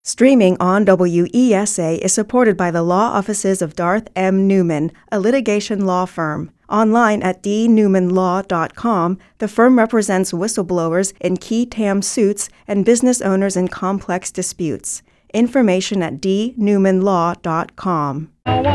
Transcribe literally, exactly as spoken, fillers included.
Streaming on W E S A is supported by the law offices of Darth M. Newman, a litigation law firm. Online at d newman law dot com, the firm represents whistleblowers in qui tam suits and business owners in complex disputes. Information at d newman law dot com.